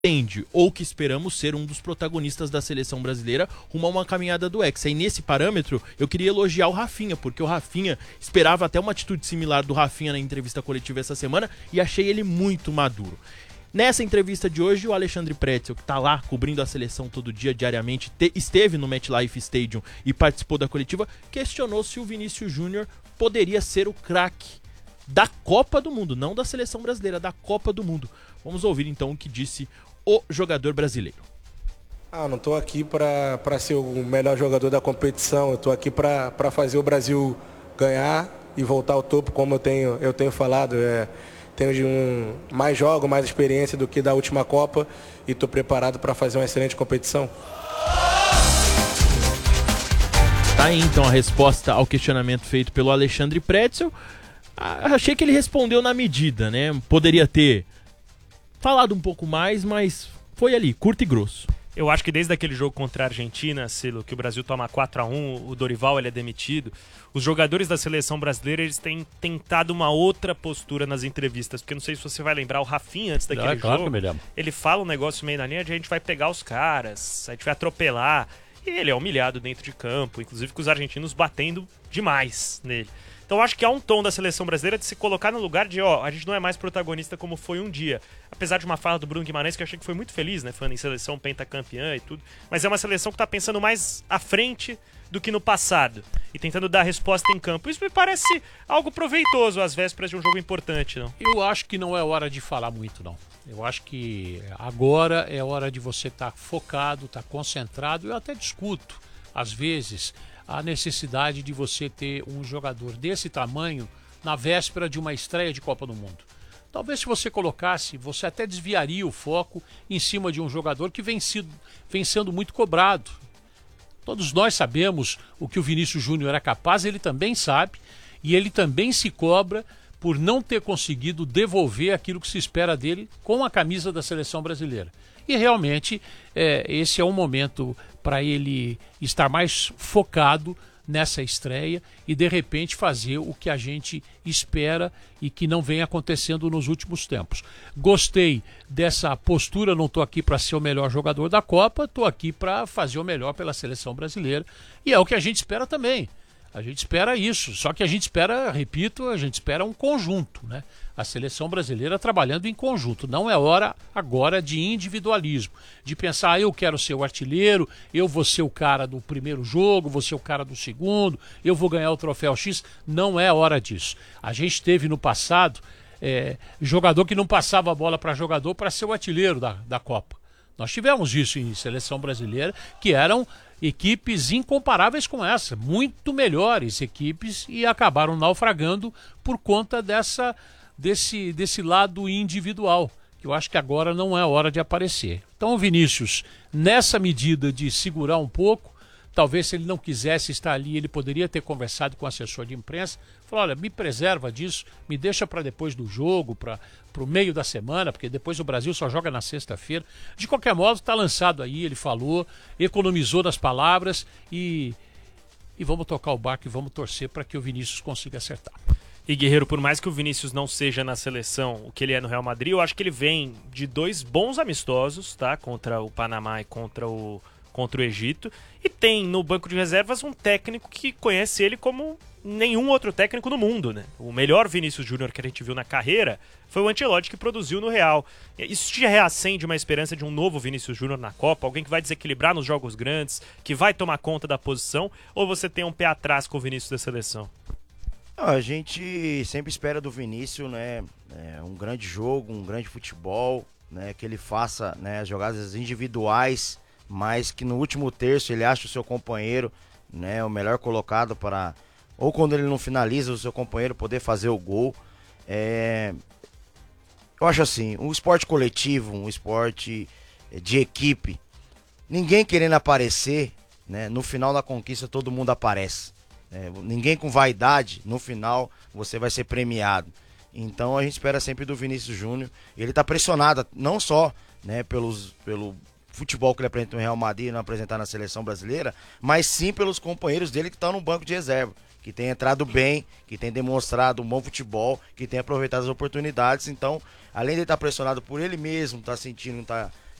tende, ou que esperamos ser um dos protagonistas da seleção brasileira rumo a uma caminhada do Hexa. E nesse parâmetro, eu queria elogiar o Rafinha, porque o Rafinha esperava até uma atitude similar do Rafinha na entrevista coletiva essa semana e achei ele muito maduro. Nessa entrevista de hoje, o Alexandre Pretzel, que está lá cobrindo a seleção todo dia, diariamente, esteve no MetLife Stadium e participou da coletiva, questionou se o Vinícius Júnior poderia ser o craque da Copa do Mundo, não da seleção brasileira, da Copa do Mundo. Vamos ouvir então o que disse o jogador brasileiro. Não estou aqui para ser o melhor jogador da competição, eu estou aqui para fazer o Brasil ganhar e voltar ao topo, como eu tenho falado. Tenho mais jogo, mais experiência do que da última Copa e estou preparado para fazer uma excelente competição. Tá aí então a resposta ao questionamento feito pelo Alexandre Pretzel. Achei que ele respondeu na medida, né? Poderia ter falado um pouco mais, mas foi ali, curto e grosso. Eu acho que desde aquele jogo contra a Argentina, Silo, que o Brasil toma 4-1, o Dorival ele é demitido, os jogadores da seleção brasileira eles têm tentado uma outra postura nas entrevistas, porque não sei se você vai lembrar, o Rafinha antes daquele jogo, ele fala um negócio meio na linha de a gente vai pegar os caras, a gente vai atropelar, e ele é humilhado dentro de campo, inclusive com os argentinos batendo demais nele. Então eu acho que há um tom da seleção brasileira de se colocar no lugar de, a gente não é mais protagonista como foi um dia. Apesar de uma fala do Bruno Guimarães que eu achei que foi muito feliz, né, falando em seleção pentacampeã e tudo. Mas é uma seleção que está pensando mais à frente do que no passado. E tentando dar resposta em campo. Isso me parece algo proveitoso às vésperas de um jogo importante, não? Eu acho que não é hora de falar muito, não. Eu acho que agora é hora de você estar focado, estar concentrado. Eu até discuto, às vezes, a necessidade de você ter um jogador desse tamanho na véspera de uma estreia de Copa do Mundo. Talvez se você colocasse, você até desviaria o foco em cima de um jogador que vem sendo muito cobrado. Todos nós sabemos o que o Vinícius Júnior é capaz, ele também sabe, e ele também se cobra por não ter conseguido devolver aquilo que se espera dele com a camisa da seleção brasileira. E realmente esse é um momento para ele estar mais focado nessa estreia e de repente fazer o que a gente espera e que não vem acontecendo nos últimos tempos. Gostei dessa postura, não estou aqui para ser o melhor jogador da Copa, estou aqui para fazer o melhor pela seleção brasileira e é o que a gente espera também. A gente espera isso, só que a gente espera, repito, a gente espera um conjunto, né? A seleção brasileira trabalhando em conjunto. Não é hora agora de individualismo, de pensar, eu quero ser o artilheiro, eu vou ser o cara do primeiro jogo, vou ser o cara do segundo, eu vou ganhar o troféu X. Não é hora disso. A gente teve no passado jogador que não passava a bola para jogador para ser o artilheiro da Copa. Nós tivemos isso em seleção brasileira, que eram equipes incomparáveis com essa, muito melhores equipes e acabaram naufragando por conta desse lado individual, que eu acho que agora não é hora de aparecer. Então o Vinícius, nessa medida de segurar um pouco, talvez se ele não quisesse estar ali, ele poderia ter conversado com o assessor de imprensa, falou, olha, me preserva disso, me deixa para depois do jogo, para o meio da semana, porque depois o Brasil só joga na sexta-feira. De qualquer modo, está lançado aí, ele falou, economizou das palavras e vamos tocar o barco e vamos torcer para que o Vinícius consiga acertar. E Guerreiro, por mais que o Vinícius não seja na seleção o que ele é no Real Madrid, eu acho que ele vem de 2 bons amistosos, tá? Contra o Panamá e contra o Egito, e tem no banco de reservas um técnico que conhece ele como nenhum outro técnico no mundo, né? O melhor Vinícius Júnior que a gente viu na carreira foi o Ancelotti, que produziu no Real. Isso te reacende uma esperança de um novo Vinícius Júnior na Copa? Alguém que vai desequilibrar nos jogos grandes, que vai tomar conta da posição, ou você tem um pé atrás com o Vinícius da seleção? A gente sempre espera do Vinícius, né, um grande jogo, um grande futebol, né, que ele faça, né, as jogadas individuais, mas que no último terço ele acha o seu companheiro, né, o melhor colocado para, ou quando ele não finaliza, o seu companheiro poder fazer o gol. Eu acho assim, um esporte coletivo, um esporte de equipe, ninguém querendo aparecer, né, no final da conquista todo mundo aparece. Ninguém com vaidade, no final você vai ser premiado. Então a gente espera sempre do Vinícius Júnior. Ele está pressionado, não só, né, pelo futebol que ele apresenta no Real Madrid e não apresentar na seleção brasileira, mas sim pelos companheiros dele que estão no banco de reserva, que tem entrado bem, que tem demonstrado um bom futebol, que tem aproveitado as oportunidades. Então, além de estar pressionado por ele mesmo, estar sentindo,